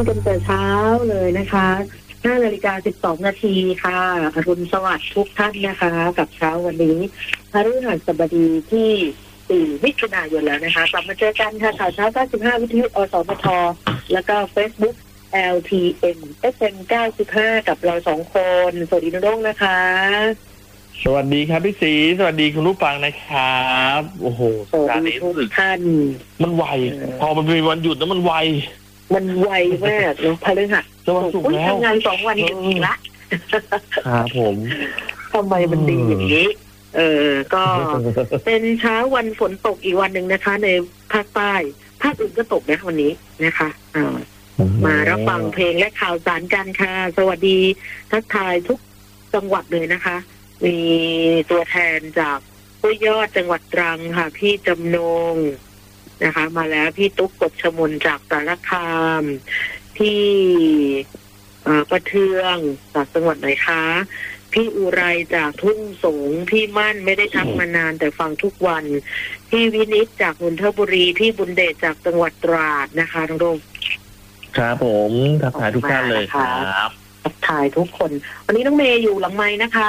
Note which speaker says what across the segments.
Speaker 1: กันแต่เช้าเลยนะคะ5:12 นาทีค่ะอรุณสวัสดิ์ทุกท่านนะคะกับเช้าวันนี้พฤหัสบดีที่4 มิถุนายนแล้วนะคะกลับมาเจอกันค่ะข่าวเช้า95วิทยุอสมทแล้วก็ Facebook LTM FM 95กับเรา2 คนสวัสดีน้องนะคะ
Speaker 2: สวัสดีครับพี่ศรีสวัสดีคุณผู้ฟังนะครับโอ้โห
Speaker 1: สวัสดีทุกท่าน
Speaker 2: มันไวพอมันเป็นวันหยุดแล้วมันไว
Speaker 1: มากเนาะพฤหัส
Speaker 2: จะวันศุกร์แล้ว
Speaker 1: ทำงาน2 วันอีกละ
Speaker 2: ครับผม
Speaker 1: ทำไมมันดีอย่างนี้ก็เป็นเช้าวันฝนตกอีกวันหนึ่งนะคะ ในภาคใต้ภาคอื่นก็ตกนะวันนี้นะคะมารับฟังเพลงและข่าวสารกันค่ะสวัสดีทักทายทุกจังหวัดเลยนะคะมีตัวแทนจากห้วยยอดจังหวัดตรังค่ะพี่จำนงนะคะมาแล้วพี่ตุ๊กกฎชมนจากสารคามพี่ประเทืองจากจังหวัดไหนคะพี่อุไรจากทุ่งสงพี่มั่นไม่ได้ทักมานานแต่ฟังทุกวันพี่วินิจจากนนทบุรีพี่บุญเดชจากจังหวัดตราดนะคะน้องโดม
Speaker 2: ครับผมทักทายทุกท่านเลยครับ
Speaker 1: ทักทายทุกคนวันนี้น้องเมย์อยู่หลังไม้นะคะ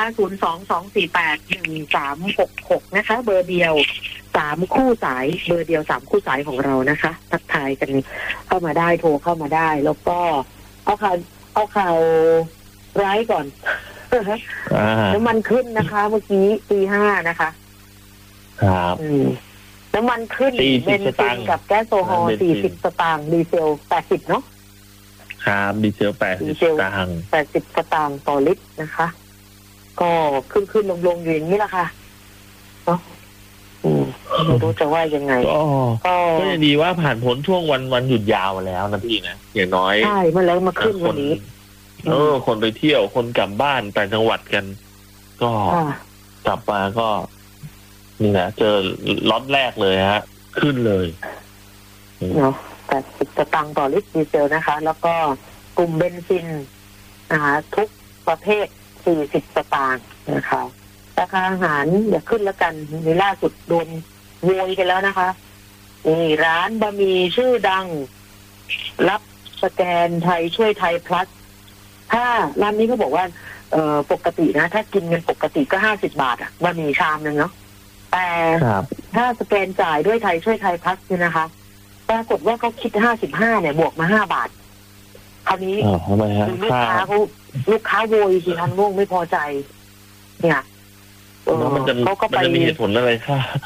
Speaker 1: 022481366นะคะเบอร์เดียว3 คู่สายเบอร์เดียว3 คู่สายของเรานะคะทักทายกันเข้ามาได้โทรเข้ามาได้แล้วก็เอาข่าวร้ายก่อนน้ำมันขึ้นนะคะเมื่อกี้ตี 5นะคะ
Speaker 2: ครับ
Speaker 1: น้ำมันขึ้นเบนซินกับแก๊สโซฮอล์40 สตางค์ดีเซล80เนาะ
Speaker 2: ครับดีเซล80 สตางค์
Speaker 1: 80 สตางค์ต่อลิตรนะคะก็ขึ้นลงอยู่อย่างนี้แหละค่ะเนาะไม่รู้จะว่ายังไง
Speaker 2: ก็ยังดีว่าผ่านพ้นช่วงวันหยุดยาวมาแล้วนะพี่นะอย่างน้อย
Speaker 1: ใช่มาแล้วมาขึ้นวันนี้
Speaker 2: คนไปเที่ยวคนกลับบ้านต่างจังหวัดกันก็กลับมาก็นี่แหละเจอล็อตแรกเลยฮะขึ้นเลย
Speaker 1: เนาะ80 สตางค์ต่อลิตรดีเซลนะคะแล้วก็กลุ่มเบนซินนะคะทุกประเภท40 สตางค์นะคะราคาอาหารอย่าขึ้นแล้วกันในล่าสุดโดนโวยกันแล้วนะคะนี่ร้านบะหมี่ชื่อดังรับสแกนไทยช่วยไทยพลัสถ้าร้านนี้เขาบอกว่าปกตินะถ้ากินเงินปกติก็50 บาทอ่ะบะหมี่ชามนึงเนาะแต่ถ้าสแกนจ่ายด้วยไทยช่วยไทยพลัสเนี่ยนะคะปรากฏว่าเขาคิด55เนี่ยบวกมา5 บาทคราวนี้ลูกค้าโวยสิทันง่วงไม่พอใจเนี่ย
Speaker 2: มันจะมีเหตุผลอะไร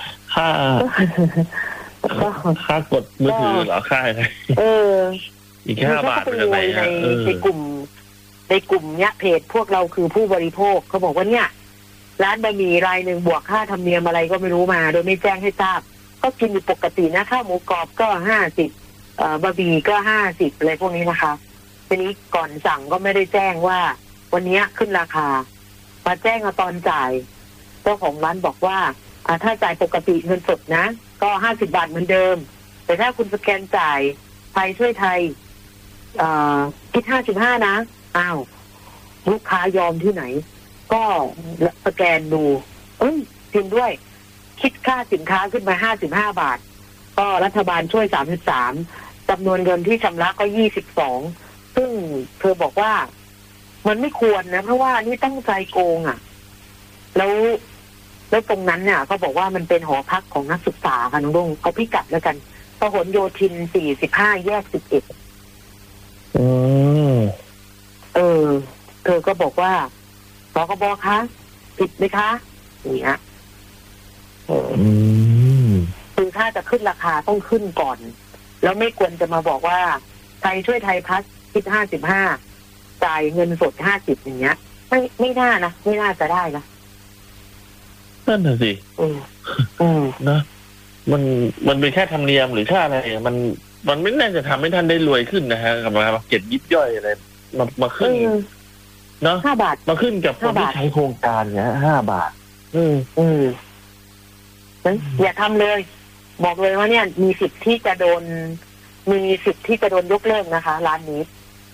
Speaker 2: ค่ากดมือถือเหรอค่าอะไรอีก5 บาทเป็นอะไร
Speaker 1: ในกลุ่มเนี้ยเพจพวกเราคือผู้บริโภคเขาบอกว่าเนี่ยร้านบะหมี่รายหนึ่งบวกค่าธรรมเนียมอะไรก็ไม่รู้มาโดยไม่แจ้งให้ทราบก็กินอยู่ปกตินะข้าวหมูกรอบก็50บะหมี่ก็50อะไรพวกนี้นะคะทีนี้ก่อนสั่งก็ไม่ได้แจ้งว่าวันนี้ขึ้นราคามาแจ้งเอาตอนจ่ายเจ้าของร้านบอกว่าถ้าจ่ายปกติเงินสดนะก็50 บาทเหมือนเดิมแต่ถ้าคุณสแกนจ่ายไทยช่วยไทยคิด55นะอ้าวลูกค้ายอมที่ไหนก็สแกนดูจริงด้วยคิดค่าสินค้าขึ้นมา55 บาทก็รัฐบาลช่วย33จำนวนเงินที่ชำระก็22ซึ่งเธอบอกว่ามันไม่ควรนะเพราะว่านี่ตั้งใจโกงแล้วตรงนั้นเนี่ยเขาบอกว่ามันเป็นหอพักของนักศึกษาค่ะน้องดงเอาพิกัดแล้วกันพหลโยธิน45แยก11เธอก็บอกว่าสกบคะผิดไหมคะอย่างเงี้ยคือถ้าจะขึ้นราคาต้องขึ้นก่อนแล้วไม่ควรจะมาบอกว่าไทยช่วยไทยพัสคิด55จ่ายเงินสด50อย่างเงี้ยไม่น่านะไม่น่าจะได้นะ
Speaker 2: นั่นน่ะสินะมันเป็นแค่ธรรมเนียมหรือค่าอะไรมันไม่น่าจะทำให้ท่านได้รวยขึ้นนะฮะกับมาเก็บยิบย่อยอะไรมาขึ้นเนาะ
Speaker 1: 5 บาท
Speaker 2: มาขึ้นกับคนที่ใช้โครงการเนี่ย5 บาท
Speaker 1: อย่าทำเลยบอกเลยว่าเนี่ยมีสิทธิ์ที่จะโดนยกเลิกนะคะร้านนี้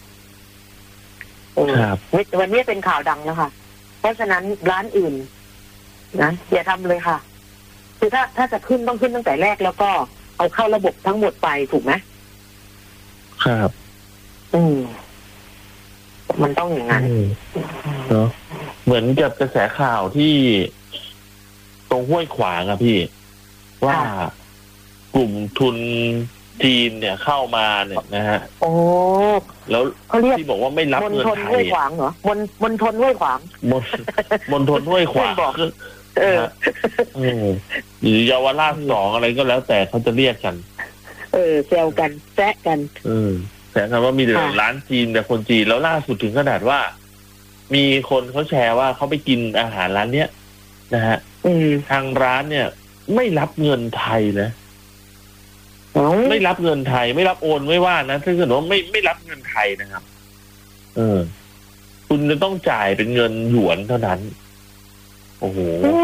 Speaker 1: วันนี้เป็นข่าวดังแล้วค่ะเพราะฉะนั้นร้านอื่นนะอย่าทำเลยค่ะคือถ้าจะขึ้นต้องขึ้นตั้งแต่แรกแล้วก็เอาเข้าระบบทั้งหมดไปถูกไหม
Speaker 2: ครับ
Speaker 1: มันต้องอย่างนั้น
Speaker 2: เนาะเหมือนกับกระแสข่าวที่ตรงห้วยขวางอะพี่ว่ากลุ่มทุนจีนเนี่ยเข้ามาเนี่ยนะฮะ
Speaker 1: โอ้
Speaker 2: แล้วที่บอกว่าไม่รับเงินไทย
Speaker 1: ห้วยขวางเหรอมณฑลห้วยขวาง
Speaker 2: มณฑลห้วยขวางหรือเยาวราช2อะไรก็แล้วแต่เขาจะเรียกกัน
Speaker 1: แซวกันแซะกัน
Speaker 2: แซะกันว่ามีแต่ร้านจีนแต่คนจีนแล้วล่าสุดถึงขนาดว่ามีคนเขาแชร์ว่าเขาไปกินอาหารร้านเนี้ยนะฮะทางร้านเนี่ยไม่รับเงินไทยนะไม่รับเงินไทยไม่รับโอนไม่ว่านะถ้าเกิดว่าไม่รับเงินไทยนะครับคุณจะต้องจ่ายเป็นเงินหยวนเท่านั้นโอ้โห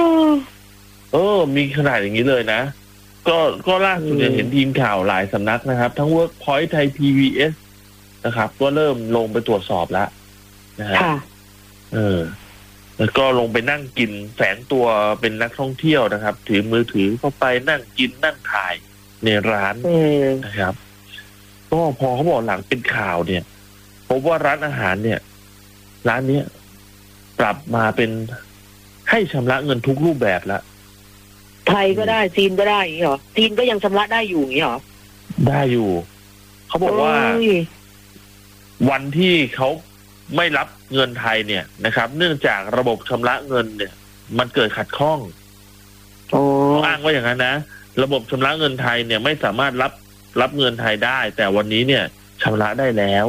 Speaker 2: มีขนาดอย่างนี้เลยนะก็ล่าสุดเห็นทีมข่าวหลายสำนักนะครับทั้ง Workpoint ไทย PBS นะครับก็เริ่มลงไปตรวจสอบแล้วนะฮะแล้วก็ลงไปนั่งกินแฝงตัวเป็นนักท่องเที่ยวนะครับถือมือถือเข้าไปนั่งกินนั่งถ่ายในร้านนะครับก็พอเขาบอกหลังเป็นข่าวเนี่ยพบว่าร้านอาหารเนี่ยร้านนี้ปรับมาเป็นให้ชำระเงินทุกรูปแบบแล้ว
Speaker 1: ไทยก็ได้จีนก็ได้อย่างนี้เหรอจีนก็ยังชำระได้อยู่อย่างนี้เหรอ
Speaker 2: ได้อยู่เขาบอกว่าวันที่เขาไม่รับเงินไทยเนี่ยนะครับเนื่องจากระบบชำระเงินเนี่ยมันเกิดขัดข้องเขาอ้างว่าอย่างนั้นนะระบบชำระเงินไทยเนี่ยไม่สามารถรับเงินไทยได้แต่วันนี้เนี่ยชำระได้แล้ว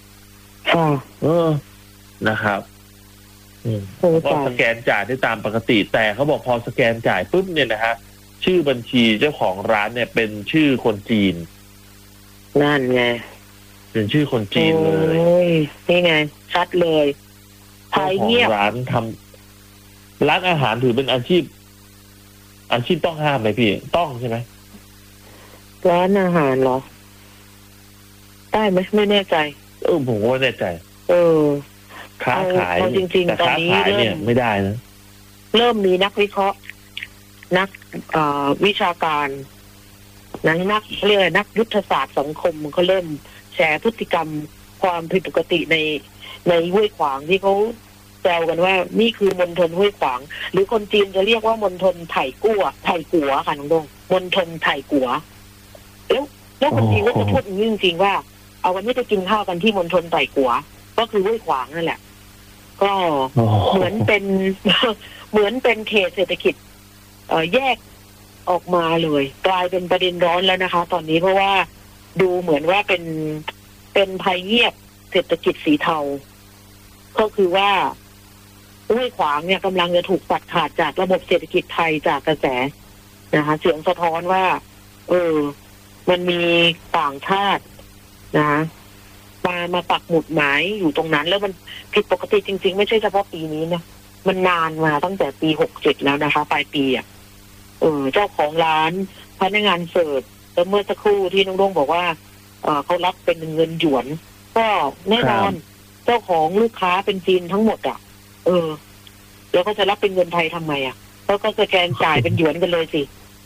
Speaker 2: นะครับก็สแกนจ่ายได้ตามปกติแต่เขาบอกพอสแกนจ่ายปุ๊บเนี่ยนะฮะชื่อบัญชีเจ้าของร้านเนี่ยเป็นชื่อคนจีน
Speaker 1: นั่นไง
Speaker 2: เป็นชื่อคนจีนเลย
Speaker 1: นี่ไงชัดเลยไทยเงียบ
Speaker 2: ร้านอาหารถือเป็นอาชีพต้องห้ามไหมพี่ต้องใช่ไหม
Speaker 1: ร้านอาหารเหรอได้ไหมไม่แน่ใจ
Speaker 2: ผมก็ไม่แน่ใจค้าขาย
Speaker 1: จริงๆตอนนี้
Speaker 2: เนี่ยไม่ได้นะ
Speaker 1: เริ่มมีนักวิเคราะห์นักวิชาการนักเรียกอะไรนักยุทธศาสตร์สังคมเขาเริ่มแชร์พฤติกรรมความผิดปกติในห้วยขวางที่เขาแซวกันว่านี่คือมณฑลห้วยขวางหรือคนจีนจะเรียกว่ามณฑลไถกัวค่ะน้องดงมณฑลไถกัวแล้วคนจีนก็จะพูดอย่างนี้จริงๆว่าเอาวันนี้ไปกินข้าวกันที่มณฑลไถกัวก็คือห้วยขวางนั่นแหละก็เหมือนเป็นเขตเศรษฐกิจแยกออกมาเลยกลายเป็นประเด็นร้อนแล้วนะคะตอนนี้เพราะว่าดูเหมือนว่าเป็นภัยเงียบเศรษฐกิจสีเทาก็คือว่าห้วยขวางเนี่ยกำลังจะถูกตัดขาดจากระบบเศรษฐกิจไทยจากกระแสนะคะเสียงสะท้อนว่ามันมีต่างชาตินะคะมาปักหมุดหมายอยู่ตรงนั้นแล้วมันผิดปกติจริงๆไม่ใช่เฉพาะปีนี้นะมันนานมาตั้งแต่ปี67แล้วนะคะปลายปีเจ้าของร้านพนักงานเสิร์ฟแล้วเมื่อสักครู่ที่น้องดงบอกว่าเขารับเป็นเงินหยวนก็แน่นอนเจ้าของลูกค้าเป็นจีนทั้งหมดแล้วก็จะรับเป็นเงินไทยทำไมแล้วก็สแกนจ่ายเป็นหยวนกันเลยสิ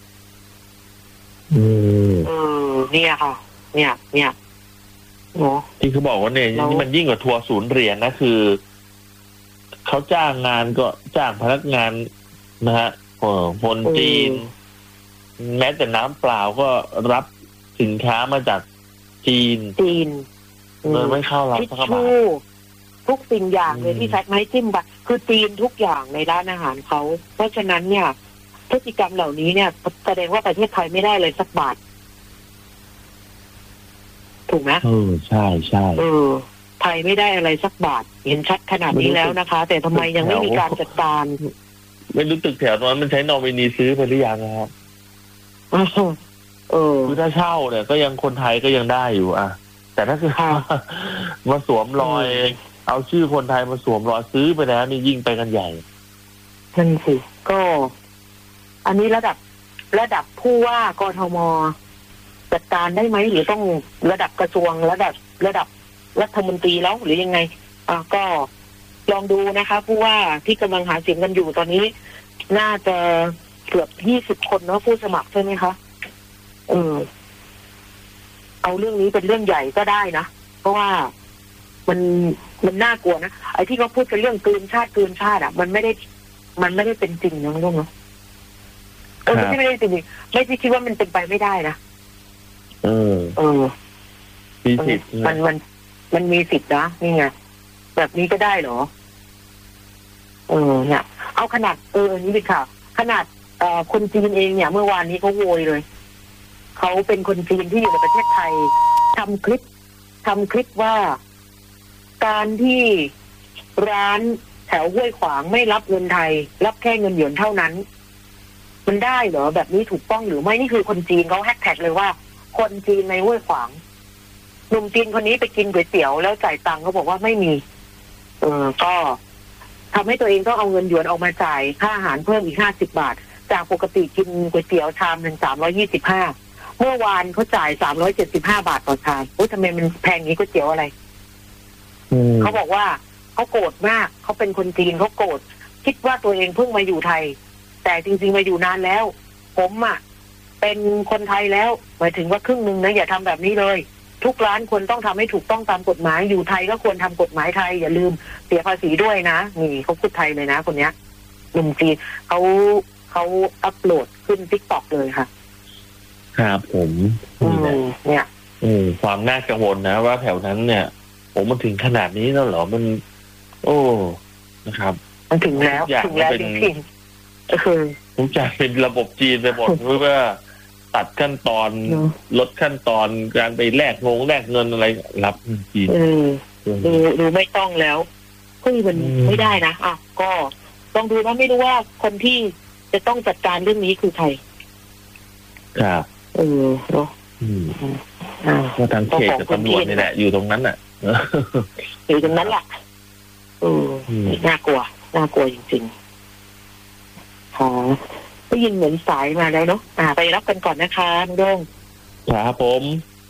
Speaker 1: เนี่ยค่ะเนี่ย
Speaker 2: ที่เขาบอกว่าเนี่ยนี่มันยิ่งกว่าทัวร์ศูนย์เหรียญนะคือเขาจ้างงานก็จ้างพนักงานนะฮะคนจีนแม้แต่น้ำเปล่าก็รับสินค้ามาจากจีนเลยไม่เข้ารับสักบาท
Speaker 1: ทุกสิ่งอย่างเลยที่ใช้ไม้จิ้มบัตรคือจีนทุกอย่างในร้านอาหารเขาเพราะฉะนั้นเนี่ยพฤติกรรมเหล่านี้เนี่ยแสดงว่าประเทศไทยไม่ได้เลยสักบาทถูกไหม
Speaker 2: ใช่
Speaker 1: ไทยไม่ได้อะไรสักบาทเห็นชัดขนาดนี้แล้วนะคะแต่ทำไมยังไม่มีการจัดการ
Speaker 2: ไม่รู้ตึกแถวนั้นมันใช้นอมินีซื้อไปหรือยังนะครับคือถ้าเช่าเนี่ยก็ยังคนไทยก็ยังได้อยู่แต่ถ้าคือมาสวมรอยเอาชื่อคนไทยมาสวมรอยซื้อไปแล้วนี่ยิ่งไปกันใหญ่
Speaker 1: นั่นสิก็อันนี้ระดับผู้ว่ากทมจัดการได้ไหมหรือต้องระดับกระทรวงระดับรัฐมนตรีแล้วหรือยังไงก็ลองดูนะคะผู้ว่าที่กำลังหาเสียงกันอยู่ตอนนี้น่าจะเกือบ20 คนเนาะผู้สมัครใช่ไหมคะเอาเรื่องนี้เป็นเรื่องใหญ่ก็ได้นะเพราะว่ามันน่ากลัวนะไอ้ที่เขาพูดกันเรื่องกลืนชาติอ่ะมันไม่ได้เป็นจริงนะลุงเนาะไม่ได้จริงไม่ได้คิดว่ามันเป็นไปไม่ได้นะ
Speaker 2: มีสิทธิ์
Speaker 1: มันมีสิทธิ์นะนี่ไงแบบนี้ก็ได้เหรอเนี่ยเอาขนาดนี่เป็นข่าวขนาดคนจีนเองเนี่ยเมื่อวานนี้เขาโวยเลยเขาเป็นคนจีนที่อยู่ในประเทศไทยทำคลิปว่าการที่ร้านแถวห้วยขวางไม่รับเงินไทยรับแค่เงินหยวนเท่านั้นมันได้เหรอแบบนี้ถูกต้องหรือไม่นี่คือคนจีนเขาแฮชแท็กเลยว่าคนจีนในห้วยขวางหนุ่มจีนคนนี้ไปกินก๋วยเตี๋ยวแล้วจ่ายตังค์เขาบอกว่าไม่มีก็ทำให้ตัวเองต้องเอาเงินหยวนออกมาจ่ายค่าอาหารเพิ่มอีก50 บาทจากปกติกินก๋วยเตี๋ยวชามหนึ่ง325เมื่อวานเขาจ่าย375 บาทต่อชามทำไมมันแพงนี้ก๋วยเตี๋ยวอะไรเขาบอกว่าเขาโกรธมากเขาเป็นคนจีนเขาโกรธคิดว่าตัวเองเพิ่งมาอยู่ไทยแต่จริงๆมาอยู่นานแล้วผมเป็นคนไทยแล้วหมายถึงว่าครึ่งนึงนะอย่าทำแบบนี้เลยทุกร้านควรต้องทำให้ถูกต้องตามกฎหมายอยู่ไทยก็ควรทำกฎหมายไทยอย่าลืมเสียภาษีด้วยนะนี่เขาพูดไทยเลยนะคนเนี้ยหนุ่มจีนเขาอัปโหลดขึ้น TikTok เลยค่ะ
Speaker 2: ครับผม
Speaker 1: เนี่ย
Speaker 2: ความน่ากังวลนะว่าแถวนั้นเนี่ยผมมันถึงขนาดนี้แล้วเหรอมันนะครับ
Speaker 1: มันถึงแล้วจริงๆ
Speaker 2: ผมจะเป็นระบบจีนไปหมดเพื่อตัดขั้นตอนลดขั้นตอนการไปแลกเงินอะไรรับจีน
Speaker 1: ดูไม่ต้องแล้วมันไม่ได้นะก็ต้องดูว่าไม่รู้ว่าคนที่จะต้องจัดการเรื่องนี้คือใคร
Speaker 2: ครับ
Speaker 1: เนาะ
Speaker 2: ก็ทางเขตกับตำรวจนี่แหละอยู่ตรงนั้นน่ะ
Speaker 1: อยู่ตรงนั้นแหละน่ากลัวจริงๆค่ะได้ยินเหมือนสายมาแล้วเนาะไปรับกันก่อนนะคะน้องโด่ง
Speaker 2: ครับผม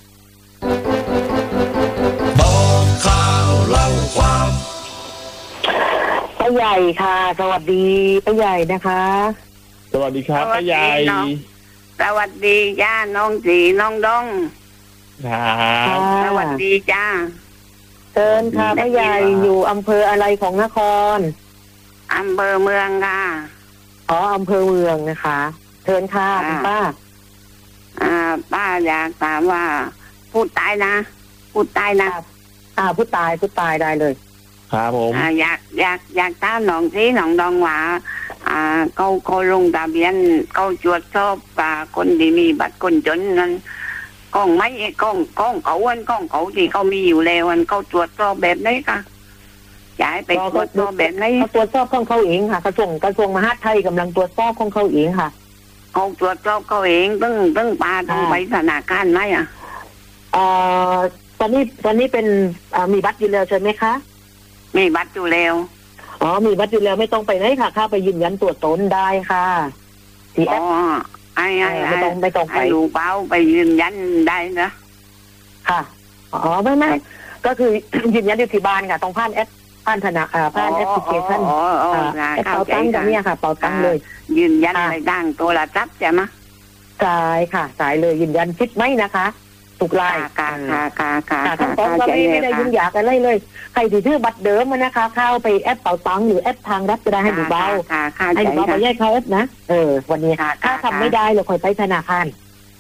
Speaker 3: บอกข่าวเล่าความ
Speaker 1: ป้าใหญ่ค่ะสวัสดีป้าใหญ่นะคะ
Speaker 2: สวัสดีครับป้าใหญ่
Speaker 4: สวัสดีจ้าน้องจีน้องดง
Speaker 2: ครับ
Speaker 4: สวัสดีจ้า
Speaker 1: เชิญค่ะป้าใหญ่อยู่อำเภออะไรของนคร
Speaker 4: อำเภอเมืองค่ะ
Speaker 1: อำเภอเมืองนะคะเชิญค่ะคุณป้า
Speaker 4: ป้าอยากถามว่าพูดตายนะพูดตาย
Speaker 1: ได้เลย
Speaker 2: ครับผม
Speaker 4: อยากถามน้องจีน้องดงว่าเขาลงทะเบียนเขาตรวจสอบคนที่มีบัตรคนจนนั้นกล้องไม่กล้องเขาที่เขามีอยู่แล้วเขาตรวจสอบแบบไหนคะอยากให้ไปตรวจสอบแบบไหน
Speaker 1: ตรวจสอบของเขาเองค่ะกระทรวงมหาดไทยกำลังตรวจสอบของเขาเองค่ะ
Speaker 4: เขาตรวจสอบเขาเองต้องปาต้องไปธนาคารไหม
Speaker 1: ตอนนี้เป็นมีบัตรอยู่แล้วใช่ไหมคะ
Speaker 4: มีบัตรอยู่แล้ว
Speaker 1: มีบัตรอยู่แล้วไม่ต้องไปไหนค่ะเข้าไปยืนยันตัวตนได้ค่ะที่แอปไม่ต้องไป
Speaker 4: ดูเป้าไปยืนยันได้นะ
Speaker 1: ค่ะไม่ก็คือยืนยันอยู่ที่บ้านค่ะต้องผ่านแอปผ่านแอปพลิเคชันแอปเป๋าตังค์แบบนี้ค่ะเป๋าตังค์เลย
Speaker 4: ยืนยันในดังตัวละจับใช่ไหม
Speaker 1: ใช่ค่ะสายเลยยืนยันคิดไหมนะคะถูกไล่ทั้งสองก็ไม่ได้ยุ่งยากอะไรเลยใครถือบัตรเดิมนะคะเข้าไปแอปเป๋าตังค์หรือแอปทางรัฐจะได้ให้ดูเบาให้ดูเบาไปแยกเข้าแอปนะวันนี้ถ้าทำไม่ได้เราค่อยไปธนาคาร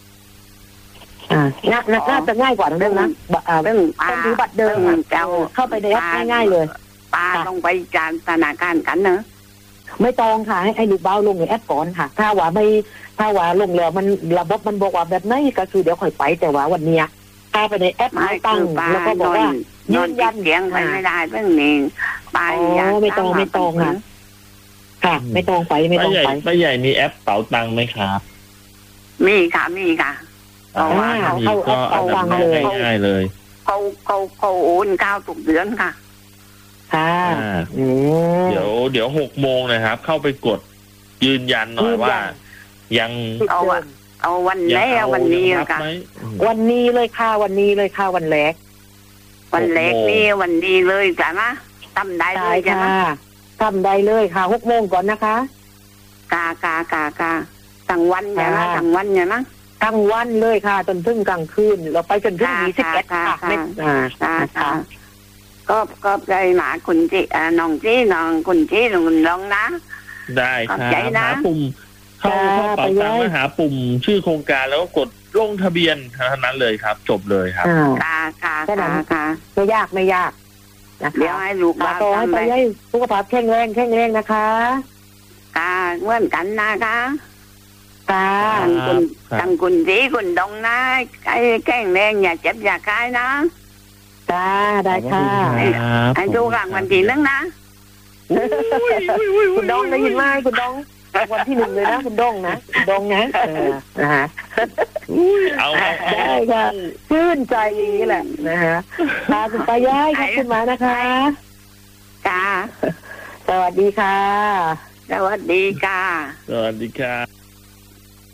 Speaker 1: น่าจะง่ายกว่าเรื่องนะต้องถือบัตรเดิมเข้าไปในแอปง่ายๆเลย
Speaker 4: ป้าต้องไปจานธนาคารกันเนอะ
Speaker 1: ไม่ต้องค่ะให้ลูกเบาลงในแอปก่อนค่ะถ้าว่าลงแล้วมันระบบมันบอกว่าแบบไหนก็คือเดี๋ยวค่อยไปแต่ว่าวันนี้ถ้าไปในแอปไม่ตั้งแล้วก็บอกว่ายืนยัน
Speaker 4: เสียงไปไม่ได้เรื่องนี้ไป
Speaker 1: ไม่ต้องค่ะค่ะไม่ต้องไป
Speaker 2: ป้าใหญ่มีแอปเป๋าตังค์ไหมครับ
Speaker 4: มีค่ะ
Speaker 1: เข้าแอปเป๋าตังค์เลย
Speaker 2: ง่ายเลย
Speaker 4: เขาโอนก้าวทุกเดือนค่ะ
Speaker 2: เดี๋ยว6 โมงนะครับเข้าไปกดยืนยันหน่อยว่ายัง
Speaker 4: เอาวันแรกวันนี้ค่ะ
Speaker 1: วันนี้เลยค่ะวันแรก
Speaker 4: นี่วันนี้เลยจ้ะนะทำได้เลยจ้ะนะ
Speaker 1: ทำได้เลยค่ะ6 โมงก่อนนะคะ
Speaker 4: กาทั้งวันจ้ะนะทั้งวันจ้ะนะ
Speaker 1: ทั้งวันเลยค่ะจนถึงกลางคืนเราไปจนถึง21ค่ะ
Speaker 4: ก็ใจหมาคุณจีน้องจีน้องคุณจีน้องคุณลองนะ
Speaker 2: ได้ครับ
Speaker 4: ขอบใจนะ
Speaker 2: หาปุ่มเข้าเป๋าตังค์แล้วหาปุ่มชื่อโครงการแล้วก็กดลงทะเบียนเท่านั้นเลยครับจบเลยครับ
Speaker 4: ค่ะ
Speaker 1: ไม่ยากนะคะ
Speaker 4: เดี๋ยวให้ลูกบ้า
Speaker 1: ขอให้ไปให้สุขภาพแข็งแรงนะคะ
Speaker 4: ค่ะเหมือนกันนะคะ
Speaker 1: ค่ะ
Speaker 4: ตั้งคุณจีคุณดงนะไอ้แข็งแรงอย่าเจ็บอย่าคายนะ
Speaker 1: จ้าได้ค่ะ
Speaker 4: ให้ดูหลังวันที่นึงนะ
Speaker 1: คุณดองได้ยินไหมคุณดองวันที่ 1เลยนะคุณดองนะคุณดองนะฮะได้ค่ะชื่นใจอย่างนี้แหละนะฮะพาคุณไปย้ายขอบคุณมานะคะ
Speaker 4: จ้า
Speaker 1: สวัสดีค่ะ
Speaker 4: สวัสดีค่ะ
Speaker 2: สวัสดีค่ะ